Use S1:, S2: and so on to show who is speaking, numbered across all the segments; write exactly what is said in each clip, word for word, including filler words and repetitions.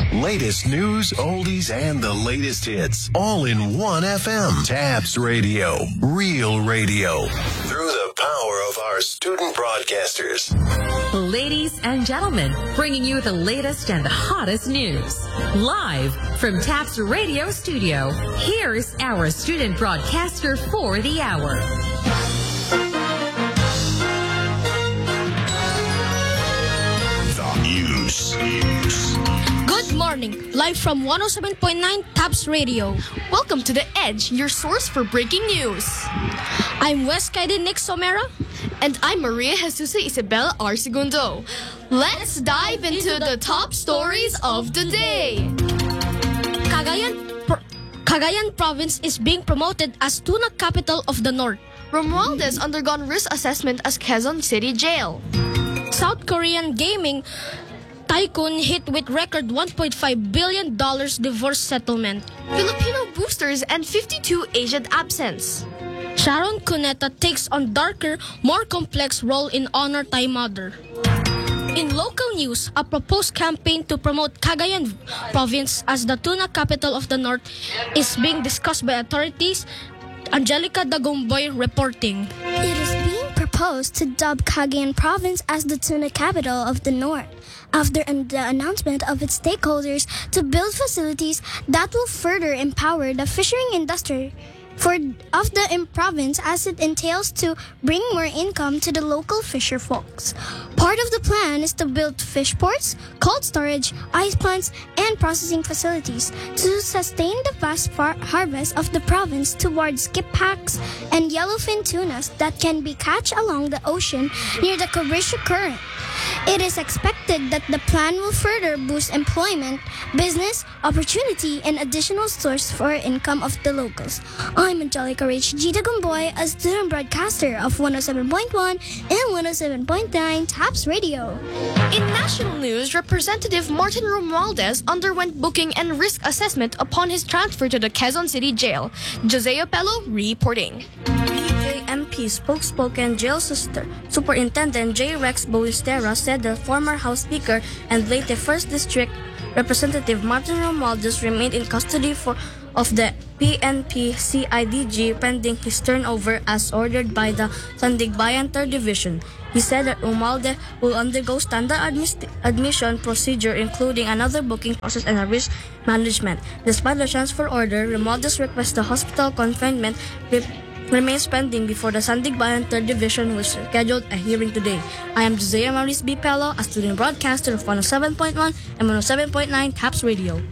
S1: Latest news, oldies, and the latest hits. All in one F M. Tabs Radio. Real radio. Through the power of our student broadcasters.
S2: Ladies and gentlemen, bringing you the latest and the hottest news. Live from Tabs Radio Studio, here's our student broadcaster for the hour.
S1: The news. news.
S3: Good morning, live from one oh seven point nine Tabs Radio.
S4: Welcome to The Edge, your source for breaking news.
S3: I'm West Kaiden Nick Somera.
S4: And I'm Maria Jesus Isabel R. Segundo. Let's dive into the top stories of the day.
S3: Cagayan, Pro- Cagayan Province is being promoted as tuna capital of the North.
S4: Romualdez undergone risk assessment as Quezon City Jail.
S3: South Korean gaming tycoon hit with record one point five billion dollars divorce settlement.
S4: Filipino boosters and fifty-two Asian absence.
S3: Sharon Cuneta takes on darker, more complex role in Honor Thai Mother. In local news, a proposed campaign to promote Cagayan Province as the tuna capital of the North is being discussed by authorities. Angelica Dagumboy reporting.
S5: It is being proposed to dub Cagayan Province as the tuna capital of the North, after the announcement of its stakeholders to build facilities that will further empower the fishing industry for of the in province, as it entails to bring more income to the local fisher folks. Part of the plan is to build fish ports, cold storage, ice plants, and processing facilities to sustain the vast far- harvest of the province towards skip packs and yellowfin tunas that can be caught along the ocean near the Carisha Current. It is expected that the plan will further boost employment, business, opportunity, and additional source for income of the locals. I'm Angelica Rach Gita Gumboy, a student broadcaster of one oh seven point one and one oh seven point nine Tabs Radio.
S4: In national news, Representative Martin Romualdez underwent booking and risk assessment upon his transfer to the Quezon City Jail. Jose Opello reporting.
S6: M P spokesperson Jail Sister Superintendent J. Rex Boistera said the former House Speaker and Leyte First District Representative Martin Romualdez remained in custody for of the P N P C I D G pending his turnover as ordered by the Sandigbayan Third Division. He said that Romualdez will undergo standard admis- admission procedure, including another booking process and a risk management. Despite the transfer order, Romualdez requests the hospital confinement re- remains pending before the Sandigbayan Third Division, which scheduled a hearing today. I am Josea Maurice B. Pello, a student broadcaster of one oh seven point one and one oh seven point nine Tabs Radio.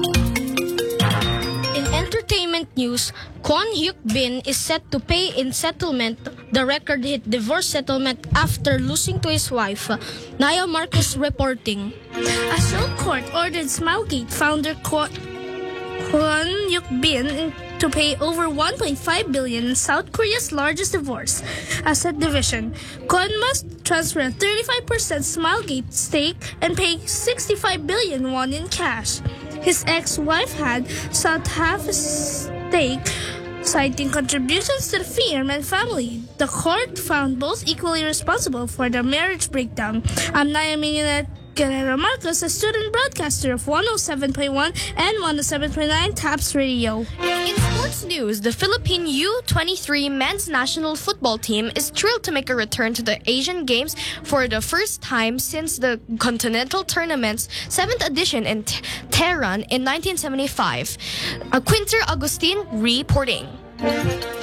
S3: In entertainment news, Kwon Hyuk Bin is set to pay in settlement the record hit divorce settlement after losing to his wife. Naya Marcos reporting.
S7: A Seoul court ordered Smilegate founder Kwon Hyuk Bin to pay over one point five billion dollars in South Korea's largest divorce asset division. Kwon must transfer a thirty-five percent Smilegate stake and pay sixty-five billion won in cash. His ex-wife had sought half a stake, citing contributions to the firm and family. The court found both equally responsible for the marriage breakdown. I'm Naya Minunat Guerrero Marcos, a student broadcaster of one oh seven point one and one oh seven point nine Tabs Radio.
S4: In sports news, the Philippine U twenty-three men's national football team is thrilled to make a return to the Asian Games for the first time since the Continental Tournament's seventh edition in T- Tehran in nineteen seventy-five. Uh, Quinter Agustin reporting.